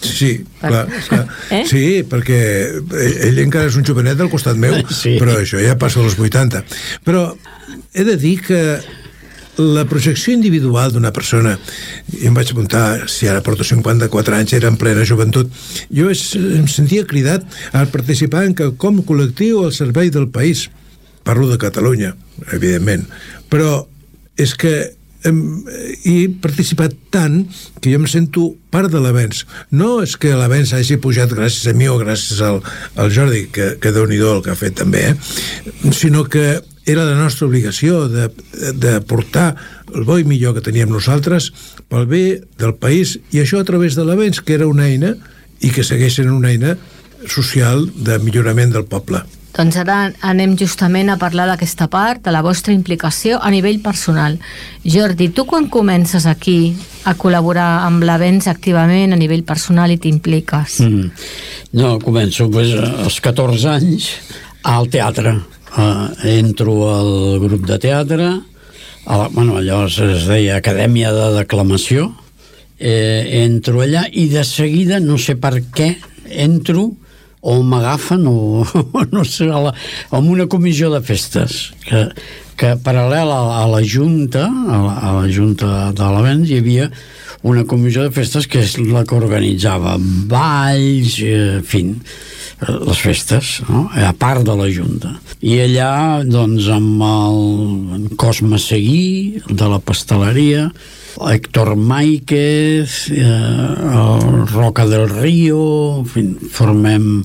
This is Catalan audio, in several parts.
Sí, clar. Sí, perquè ell encara és un jovenet al costat meu, però això ja passa als 80. Però he de dir que la projecció individual d'una persona, jo em vaig apuntar, si ara porto 54 anys, era en plena joventut, jo em sentia cridat a participar en quelcom col·lectiu al servei del país. Parlo de Catalunya, evidentment, però és que he participat tant que jo em sento part de l'avenç. No és que l'avenç hagi pujat gràcies a mi o gràcies al Jordi, que Déu-n'hi-do el que ha fet també, sinó que era la nostra obligació de portar el bo i millor que teníem nosaltres pel bé del país, i això a través de l'avenç, que era una eina i que segueix sent una eina social de millorament del poble. Doncs ara anem justament a parlar d'aquesta part, de la vostra implicació a nivell personal. Jordi, tu quan comences aquí a col·laborar amb l'avenç activament a nivell personal i t'impliques? No, començo als 14 anys al teatre. Entro al grup de teatre, llavors es deia Acadèmia de Declamació, entro allà i de seguida, no sé per què, entro o m'agafen o no sé, amb una comissió de festes que paral·lel a la Junta a la Junta de l'Avenç hi havia una comissió de festes que és la que organitzava balls, en fi, les festes, no? A part de la Junta. I allà, doncs, amb el Cosme Seguí, de la pasteleria, Héctor Máiquez, el Roca del Río, en fi, formem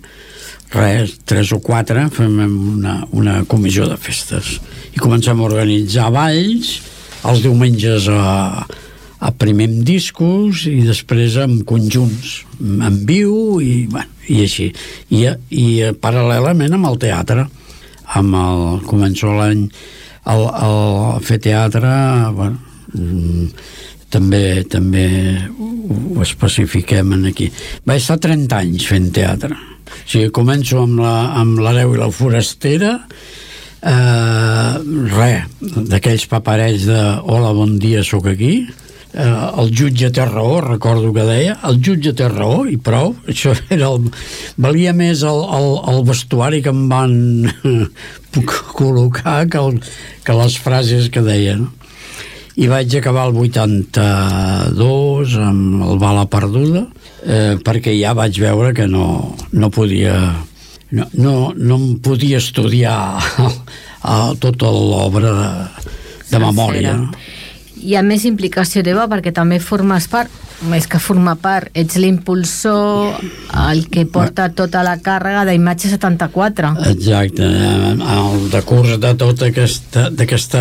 3 o 4, formem una comissió de festes. I comencem a organitzar balls els diumenges a primer amb discos i després amb conjunts en viu i així i paral·lelament amb el teatre començo l'any a fer teatre també ho especifiquem aquí. Vaig estar 30 anys fent teatre, o sigui, començo amb l'Hereu i la Forastera, d'aquells paperets de hola, bon dia, sóc aquí, el jutge té raó, recordo que deia el jutge té raó i prou, això era valia més el vestuari que em van col·locar que les frases que deia, no? I vaig acabar el 82 amb el Bala Perduda, perquè ja vaig veure que no podia no em podia estudiar tota l'obra de memòria, no? Hi ha més implicació teva perquè també formes part, més que formar part, ets l'impulsor, el que porta tota la càrrega d'Imatge 74. Exacte, el decurs de tota d'aquesta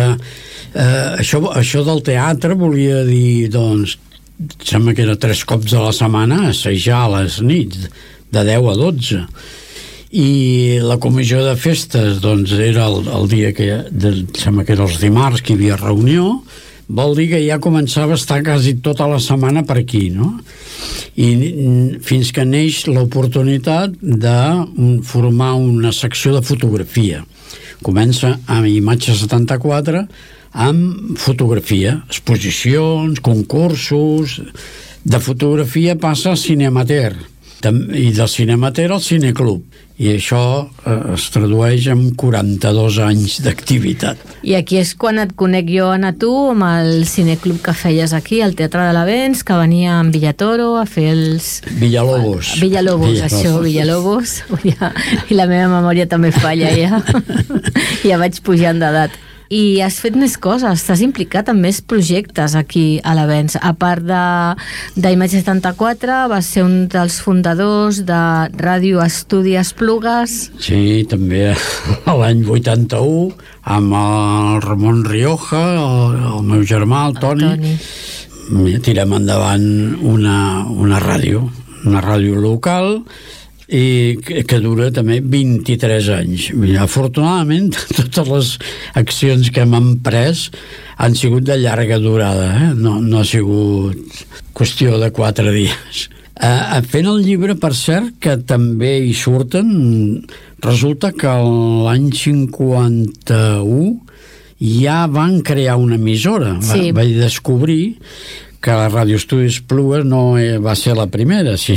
això del teatre volia dir, doncs, sembla que era 3 cops a la setmana assajar a les nits, de 10 a 12. I la comissió de festes, doncs, era el dia que sembla que era els dimarts que hi havia reunió. Vol dir que ja començava a estar quasi tota la setmana per aquí, no? I fins que neix l'oportunitat de formar una secció de fotografia. Comença amb Imatge 74 amb fotografia, exposicions, concursos. De fotografia passa al Cinemater i del Cinemater al Cineclub, i això es tradueix en 42 anys d'activitat. I aquí és quan et conec jo, Anna, tu, amb el cineclub que feies aquí, al Teatre de l'Avenç, que venia amb Villatoro a fer els... Villalobos. Villalobos. I la meva memòria també falla, ja. Ja vaig pujant d'edat. I has fet més coses, t'has implicat en més projectes aquí a l'Avenç. A part d'Imatge 74, vas ser un dels fundadors de Ràdio Estudi Esplugues. Sí, també l'any 81, amb el Ramon Rioja, el meu germà, el Toni. Tirem endavant una ràdio local, i que dura també 23 anys. Afortunadament, totes les accions que hem emprès han sigut de llarga durada, no ha sigut qüestió de 4 dies. Fent el llibre, per cert, que també hi surten, resulta que l'any 51 ja van crear una emissora. Sí. Vaig descobrir que la Ràdio Estudi Esplugues no va ser la primera,